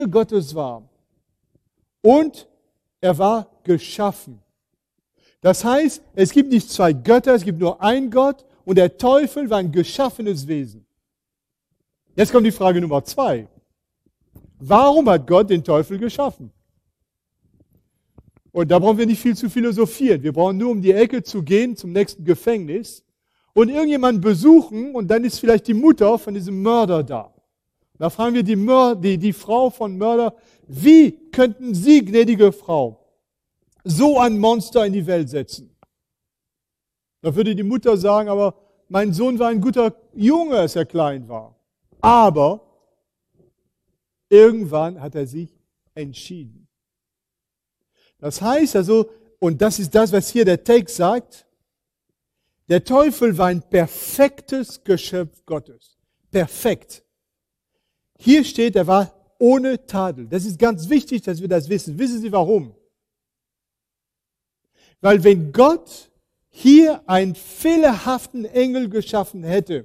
Gottes war. Und er war geschaffen. Das heißt, es gibt nicht zwei Götter, es gibt nur einen Gott und der Teufel war ein geschaffenes Wesen. Jetzt kommt die Frage Nummer 2. Warum hat Gott den Teufel geschaffen? Und da brauchen wir nicht viel zu philosophieren. Wir brauchen nur um die Ecke zu gehen zum nächsten Gefängnis und irgendjemanden besuchen und dann ist vielleicht die Mutter von diesem Mörder da. Da fragen wir die Frau von Mörder, wie könnten Sie, gnädige Frau, so ein Monster in die Welt setzen? Da würde die Mutter sagen, aber mein Sohn war ein guter Junge, als er klein war. Aber irgendwann hat er sich entschieden. Das heißt also, und das ist das, was hier der Text sagt, der Teufel war ein perfektes Geschöpf Gottes. Perfekt. Hier steht, er war ohne Tadel. Das ist ganz wichtig, dass wir das wissen. Wissen Sie warum? Weil wenn Gott hier einen fehlerhaften Engel geschaffen hätte,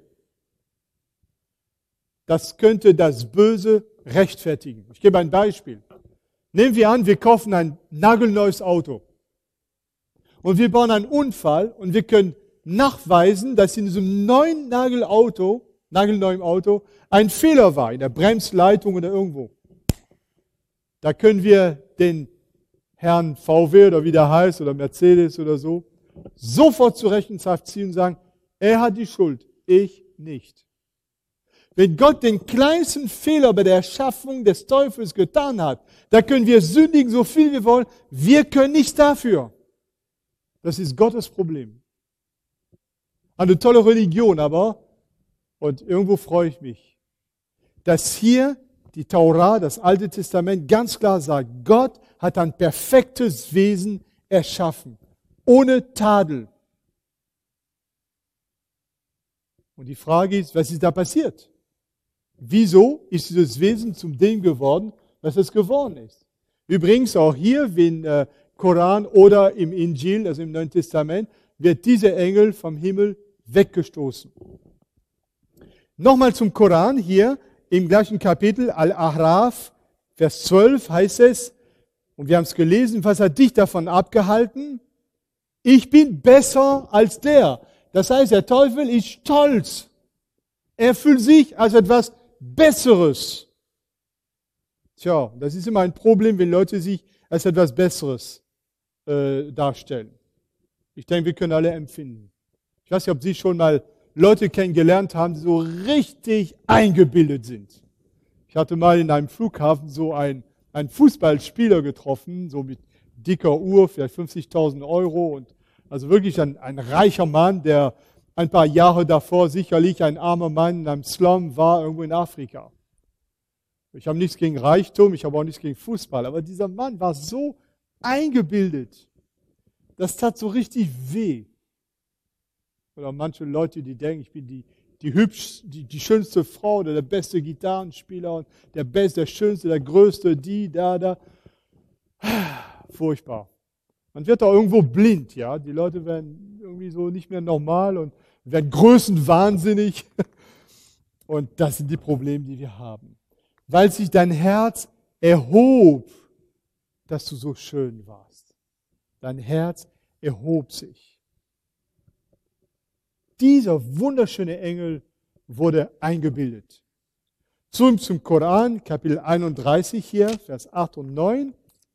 das könnte das Böse rechtfertigen. Ich gebe ein Beispiel. Nehmen wir an, wir kaufen ein nagelneues Auto. Und wir bauen einen Unfall und wir können nachweisen, dass in diesem nagelneuen Auto ein Fehler war, in der Bremsleitung oder irgendwo. Da können wir den Herrn VW oder wie der heißt oder Mercedes oder so, sofort zur Rechenschaft ziehen und sagen, er hat die Schuld, ich nicht. Wenn Gott den kleinsten Fehler bei der Erschaffung des Teufels getan hat, da können wir sündigen, so viel wir wollen. Wir können nichts dafür. Das ist Gottes Problem. Eine tolle Religion aber, und irgendwo freue ich mich, dass hier die Tora, das Alte Testament, ganz klar sagt, Gott hat ein perfektes Wesen erschaffen, ohne Tadel. Und die Frage ist, was ist da passiert? Wieso ist dieses Wesen zum dem geworden, was es geworden ist? Übrigens auch hier, wie im Koran oder im Injil, also im Neuen Testament, wird dieser Engel vom Himmel weggestoßen. Nochmal zum Koran, hier im gleichen Kapitel, Al-Ahraf, Vers 12 heißt es, und wir haben es gelesen, was hat dich davon abgehalten? Ich bin besser als der. Das heißt, der Teufel ist stolz. Er fühlt sich als etwas Besseres. Tja, das ist immer ein Problem, wenn Leute sich als etwas Besseres darstellen. Ich denke, wir können alle empfinden. Ich weiß nicht, ob Sie schon mal Leute kennengelernt haben, die so richtig eingebildet sind. Ich hatte mal in einem Flughafen so einen Fußballspieler getroffen, so mit dicker Uhr, vielleicht 50.000 Euro. Und also wirklich ein reicher Mann, der ein paar Jahre davor sicherlich ein armer Mann in einem Slum war, irgendwo in Afrika. Ich habe nichts gegen Reichtum, ich habe auch nichts gegen Fußball, aber dieser Mann war so eingebildet, das tat so richtig weh. Oder manche Leute, die denken, ich bin die schönste Frau oder der beste Gitarrenspieler und der Beste, der Schönste, der Größte, da. Furchtbar. Man wird da irgendwo blind, ja. Die Leute werden irgendwie so nicht mehr normal und werden größenwahnsinnig. Und das sind die Probleme, die wir haben. Weil sich dein Herz erhob, dass du so schön warst. Dein Herz erhob sich. Dieser wunderschöne Engel wurde eingebildet. Zum Koran, Kapitel 31 hier, Vers 8 und 9.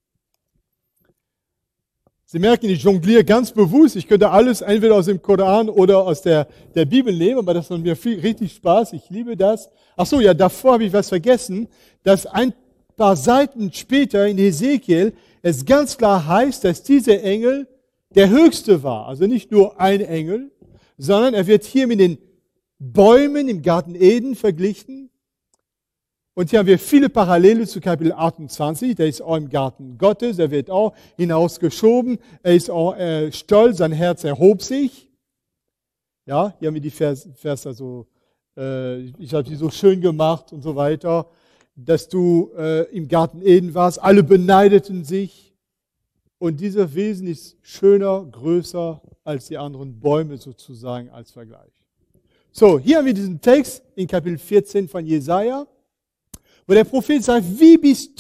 Sie merken, ich jongliere ganz bewusst. Ich könnte alles entweder aus dem Koran oder aus der Bibel nehmen, aber das macht mir richtig Spaß. Ich liebe das. Ach so, ja, davor habe ich was vergessen, dass ein paar Seiten später in Hesekiel es ganz klar heißt, dass dieser Engel der Höchste war. Also nicht nur ein Engel, sondern er wird hier mit den Bäumen im Garten Eden verglichen. Und hier haben wir viele Parallele zu Kapitel 28. Der ist auch im Garten Gottes, er wird auch hinausgeschoben. Er ist auch stolz, sein Herz erhob sich. Ja, hier haben wir die Verse so, ich habe sie so schön gemacht und so weiter, dass du im Garten Eden warst. Alle beneideten sich. Und dieser Wesen ist schöner, größer als die anderen Bäume sozusagen als Vergleich. So, hier haben wir diesen Text in Kapitel 14 von Jesaja. wo der Prophet sagt, wie bist